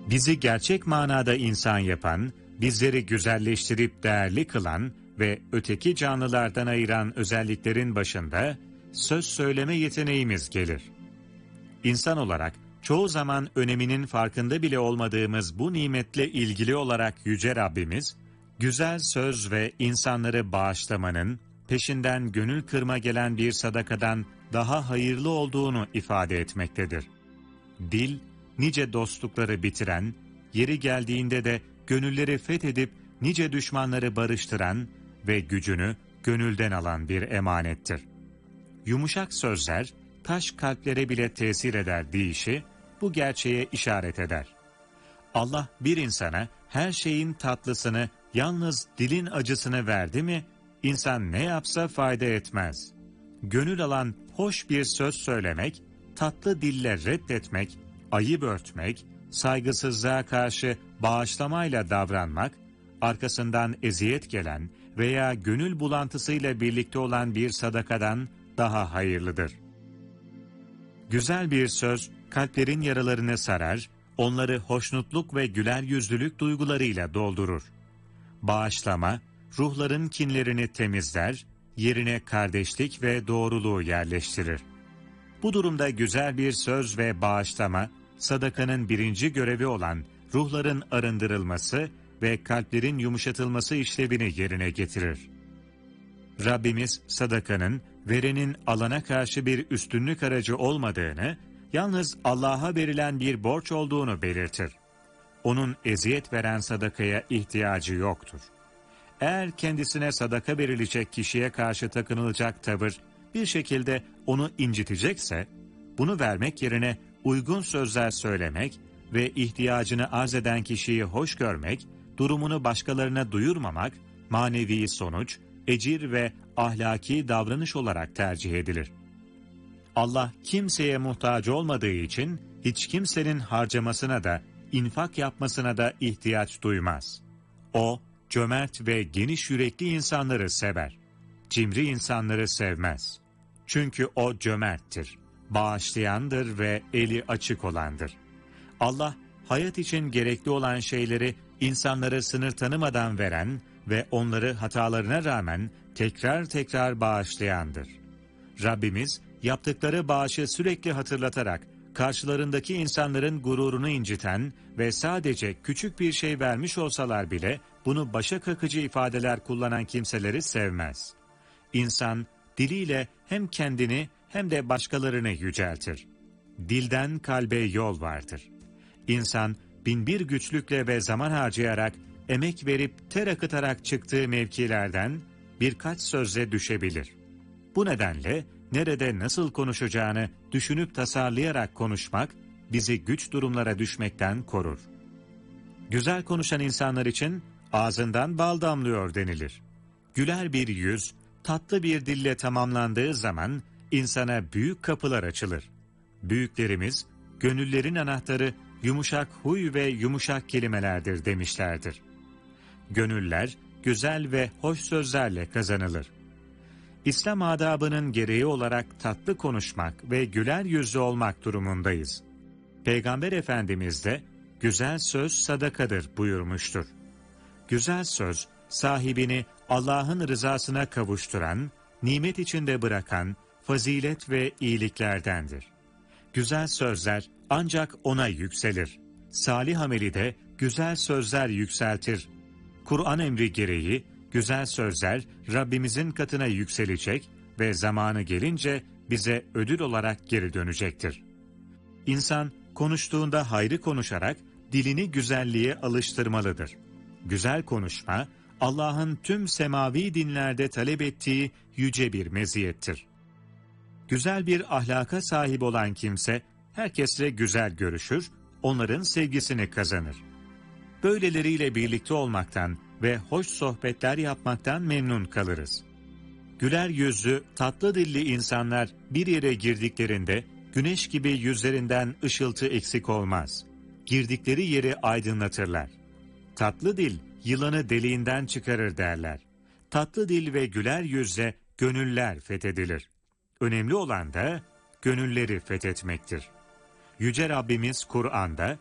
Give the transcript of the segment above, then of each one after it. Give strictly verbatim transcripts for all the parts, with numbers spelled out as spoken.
Bizi gerçek manada insan yapan, bizleri güzelleştirip değerli kılan ve öteki canlılardan ayıran özelliklerin başında söz söyleme yeteneğimiz gelir. İnsan olarak çoğu zaman öneminin farkında bile olmadığımız bu nimetle ilgili olarak Yüce Rabbimiz, güzel söz ve insanları bağışlamanın, peşinden gönül kırma gelen bir sadakadan daha hayırlı olduğunu ifade etmektedir. Dil, nice dostlukları bitiren, yeri geldiğinde de gönülleri fethedip nice düşmanları barıştıran ve gücünü gönülden alan bir emanettir. Yumuşak sözler, taş kalplere bile tesir eder deyişi, bu gerçeğe işaret eder. Allah bir insana her şeyin tatlısını, yalnız dilin acısını verdi mi, insan ne yapsa fayda etmez. Gönül alan hoş bir söz söylemek, tatlı dille reddetmek, ayıp örtmek, saygısızlığa karşı bağışlamayla davranmak, arkasından eziyet gelen veya gönül bulantısıyla birlikte olan bir sadakadan daha hayırlıdır. Güzel bir söz, kalplerin yaralarını sarar, onları hoşnutluk ve güler yüzlülük duygularıyla doldurur. Bağışlama, ruhların kinlerini temizler, yerine kardeşlik ve doğruluğu yerleştirir. Bu durumda güzel bir söz ve bağışlama, sadakanın birinci görevi olan ruhların arındırılması ve kalplerin yumuşatılması işlevini yerine getirir. Rabbimiz sadakanın, verenin alana karşı bir üstünlük aracı olmadığını, yalnız Allah'a verilen bir borç olduğunu belirtir. Onun eziyet veren sadakaya ihtiyacı yoktur. Eğer kendisine sadaka verilecek kişiye karşı takınılacak tavır bir şekilde onu incitecekse, bunu vermek yerine uygun sözler söylemek ve ihtiyacını arz eden kişiyi hoş görmek, durumunu başkalarına duyurmamak, manevi sonuç, ecir ve ahlaki davranış olarak tercih edilir. Allah kimseye muhtaç olmadığı için hiç kimsenin harcamasına da, infak yapmasına da ihtiyaç duymaz. O, cömert ve geniş yürekli insanları sever. Cimri insanları sevmez. Çünkü o cömerttir, bağışlayandır ve eli açık olandır. Allah, hayat için gerekli olan şeyleri insanlara sınır tanımadan veren ve onları hatalarına rağmen tekrar tekrar bağışlayandır. Rabbimiz, yaptıkları bağışı sürekli hatırlatarak, karşılarındaki insanların gururunu inciten ve sadece küçük bir şey vermiş olsalar bile bunu başa kakıcı ifadeler kullanan kimseleri sevmez. İnsan diliyle hem kendini hem de başkalarını yüceltir. Dilden kalbe yol vardır. İnsan binbir güçlükle ve zaman harcayarak, emek verip ter akıtarak çıktığı mevkilerden birkaç sözle düşebilir. Bu nedenle nerede nasıl konuşacağını düşünüp tasarlayarak konuşmak, bizi güç durumlara düşmekten korur. Güzel konuşan insanlar için ağzından bal damlıyor denilir. Güler bir yüz, tatlı bir dille tamamlandığı zaman insana büyük kapılar açılır. Büyüklerimiz, gönüllerin anahtarı yumuşak huy ve yumuşak kelimelerdir demişlerdir. Gönüller, güzel ve hoş sözlerle kazanılır. İslam adabının gereği olarak tatlı konuşmak ve güler yüzlü olmak durumundayız. Peygamber Efendimiz de güzel söz sadakadır buyurmuştur. Güzel söz, sahibini Allah'ın rızasına kavuşturan, nimet içinde bırakan fazilet ve iyiliklerdendir. Güzel sözler ancak ona yükselir. Salih ameli de güzel sözler yükseltir. Kur'an emri gereği güzel sözler Rabbimizin katına yükselecek ve zamanı gelince bize ödül olarak geri dönecektir. İnsan konuştuğunda hayrı konuşarak dilini güzelliğe alıştırmalıdır. Güzel konuşma, Allah'ın tüm semavi dinlerde talep ettiği yüce bir meziyettir. Güzel bir ahlaka sahip olan kimse, herkesle güzel görüşür, onların sevgisini kazanır. Böyleleriyle birlikte olmaktan ve hoş sohbetler yapmaktan memnun kalırız. Güler yüzlü, tatlı dilli insanlar bir yere girdiklerinde güneş gibi yüzlerinden ışıltı eksik olmaz. Girdikleri yeri aydınlatırlar. Tatlı dil, yılanı deliğinden çıkarır derler. Tatlı dil ve güler yüzle gönüller fethedilir. Önemli olan da gönülleri fethetmektir. Yüce Rabbimiz Kur'an'da,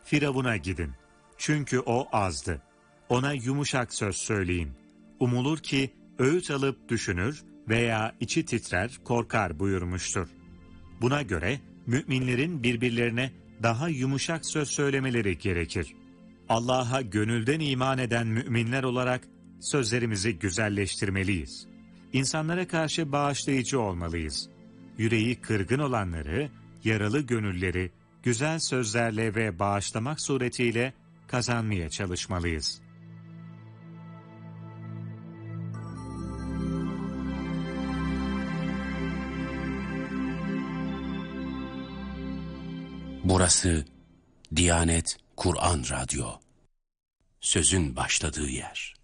Firavun'a gidin. Çünkü o azdı. Ona yumuşak söz söyleyin. Umulur ki öğüt alıp düşünür veya içi titrer, korkar buyurmuştur. Buna göre müminlerin birbirlerine daha yumuşak söz söylemeleri gerekir. Allah'a gönülden iman eden müminler olarak sözlerimizi güzelleştirmeliyiz. İnsanlara karşı bağışlayıcı olmalıyız. Yüreği kırgın olanları, yaralı gönülleri güzel sözlerle ve bağışlamak suretiyle kazanmaya çalışmalıyız. Burası Diyanet Kur'an Radyo. Sözün başladığı yer.